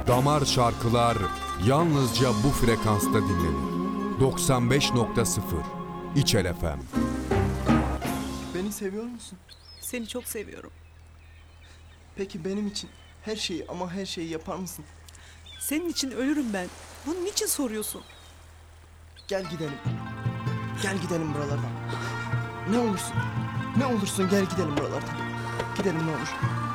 Damar şarkılar yalnızca bu frekansta dinlenir. 95.0 İçel FM. Beni seviyor musun? Seni çok seviyorum. Peki benim için her şeyi ama her şeyi yapar mısın? Senin için ölürüm ben. Bunun için soruyorsun? Gel gidelim. Gel gidelim buralardan. Ne olursun. Ne olursun gel gidelim buralardan. Gidelim ne olur.